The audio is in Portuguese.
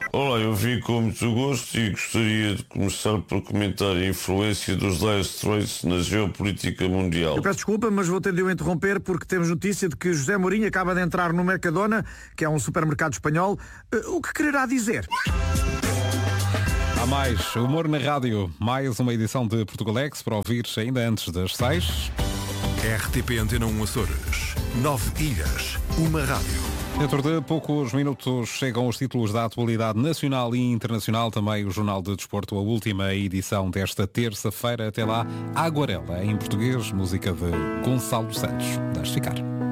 Olá, eu vim com muito gosto e gostaria de começar por comentar a influência dos Dire Straits na geopolítica mundial. Eu peço desculpa, mas vou ter de o interromper porque temos notícia de que José Mourinho acaba de entrar no Mercadona, que é um supermercado espanhol. O que quererá dizer? Há mais humor na rádio, mais uma edição de Portugalex para ouvir ainda antes das 6. RTP Antena 1 Açores. 9 ilhas, uma rádio. Dentro de poucos minutos chegam os títulos da atualidade nacional e internacional, também o Jornal de Desporto, a última edição desta terça-feira. Até lá, Aguarela, em português, música de Gonçalo Santos. Deixe ficar.